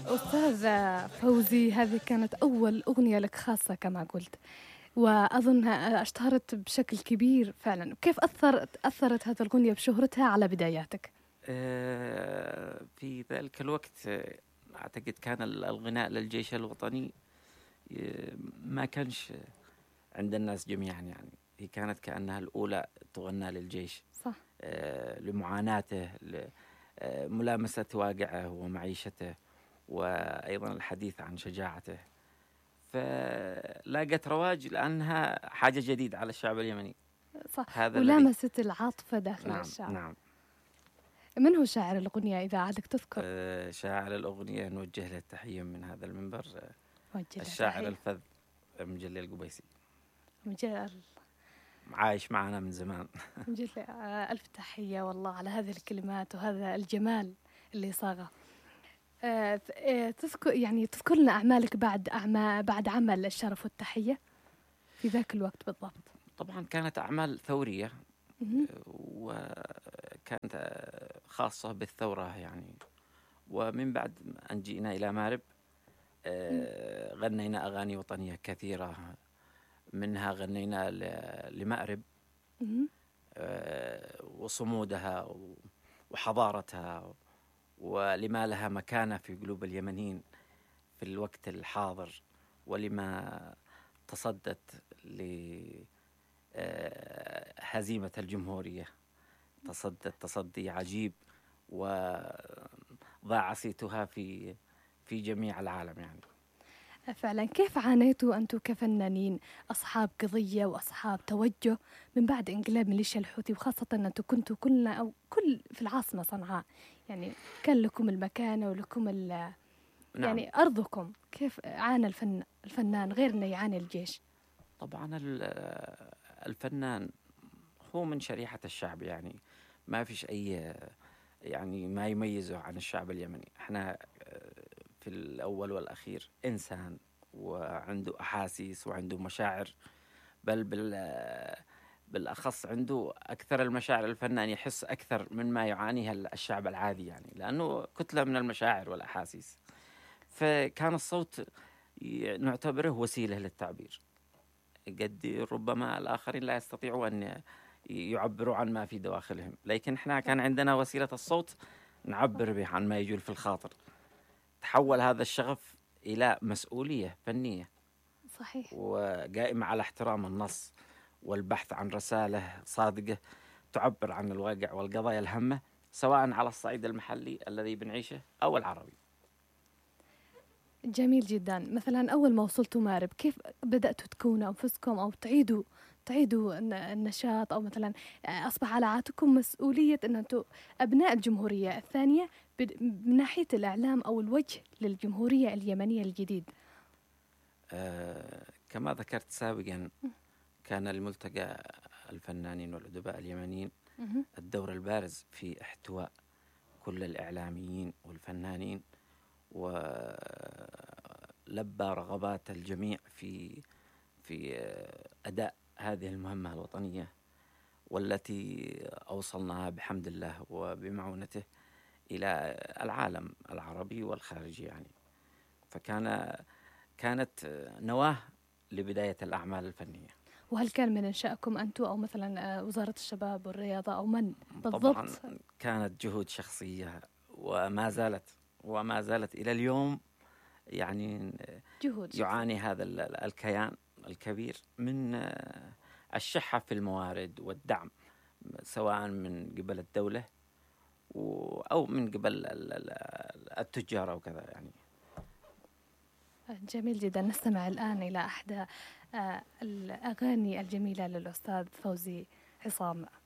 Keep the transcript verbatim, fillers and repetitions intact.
أستاذ فوزي، هذه كانت أول أغنية لك خاصة كما قلت، وأظنها اشتهرت بشكل كبير فعلا. كيف أثرت أثرت هذه الأغنية بشهرتها على بداياتك؟ آه، في ذلك الوقت آه، أعتقد كان ال- الغناء للجيش الوطني آه، ما كانش عند الناس جميعا، يعني هي كانت كأنها الأولى تغنى للجيش، صح. آه، لمعاناته، لملامسة واقعه ومعيشته، وأيضا الحديث عن شجاعته. فلاقت رواج لأنها حاجة جديدة على الشعب اليمني. صح، هذا الذي. ولامست العاطفة داخل نعم الشعب. نعم. من هو شاعر الأغنية إذا عادك تذكر؟ آه، شاعر الأغنية نوجه له التحية من هذا المنبر، آه، وجه له الشاعر تحية. الفذ مجلي القبيسي، مجل عايش معنا من زمان. مجل ألف تحية والله على هذه الكلمات وهذا الجمال اللي صاغه. آه، آه، تذكر يعني تذكر لنا أعمالك بعد أعمال بعد عمل الشرف والتحية في ذاك الوقت بالضبط. طبعا كانت أعمال ثورية، مهم. وكانت آه، خاصة بالثورة يعني. ومن بعد أن جئنا إلى مأرب آه، غنينا أغاني وطنية كثيرة، منها غنينا ل- لمأرب مهم. آه، وصمودها وحضارتها، ولما لها مكانة في قلوب اليمنيين في الوقت الحاضر، ولما تصدت لهزيمة الجمهورية، تصدت تصدي عجيب، وضاع صيتها في في جميع العالم يعني. فعلا، كيف عانيتوا أنتم كفنانين أصحاب قضية وأصحاب توجه من بعد انقلاب ميليشيا الحوثي، وخاصة أن أنتم كنتوا كلنا أو كل في العاصمة صنعاء، يعني كان لكم المكانة ولكم ال- نعم. يعني أرضكم. كيف عانى الفن الفنان غير أنه يعاني الجيش؟ طبعا ال- الفنان هو من شريحة الشعب، يعني ما فيش أي يعني ما يميزه عن الشعب اليمني. احنا في الأول والأخير إنسان، وعنده أحاسيس وعنده مشاعر، بل بال بالأخص عنده أكثر المشاعر. الفنان يحس أكثر من ما يعانيها الشعب العادي، يعني لأنه كتلة من المشاعر والأحاسيس. فكان الصوت ي- نعتبره وسيلة للتعبير، قد ربما الآخرين لا يستطيعوا أن يعبروا عن ما في دواخلهم، لكن احنا كان عندنا وسيلة الصوت نعبر به عن ما يجول في الخاطر. تحول هذا الشغف إلى مسؤولية فنية، صحيح. وقائمة على احترام النص والبحث عن رسالة صادقة تعبر عن الواقع والقضايا الهامة، سواء على الصعيد المحلي الذي بنعيشه أو العربي. جميل جدا. مثلا أول ما وصلتوا مارب، كيف بدأتوا تكونوا أنفسكم أو تعيدوا تعيدوا الن- النشاط، أو مثلا أصبح على عاتقكم مسؤولية أن أنتم أبناء الجمهورية الثانية بد- من ناحية الإعلام أو الوجه للجمهورية اليمنية الجديد؟ آه كما ذكرت سابقا، كان الملتقى الفنانين والأدباء اليمنيين مهم. الدور البارز في احتواء كل الإعلاميين والفنانين، ولبى رغبات الجميع في في أداء هذه المهمة الوطنية، والتي أوصلناها بحمد الله وبمعونته إلى العالم العربي والخارجي يعني. فكان كانت نواة لبداية الأعمال الفنية. وهل كان من إنشائكم أنتم أو مثلا آه، وزارة الشباب والرياضة أو من بالضبط؟ طبعا كانت جهود شخصية، وما زالت وما زالت إلى اليوم يعني جهود شخصية. يعاني هذا ال- ال- الكيان الكبير من آه، الشحة في الموارد والدعم، سواء من قبل الدولة و- أو من قبل ال- ال- التجار أو كذا يعني. جميل جدا. نستمع الآن إلى أحدى آه، الأغاني الجميلة للأستاذ فوزي عصام.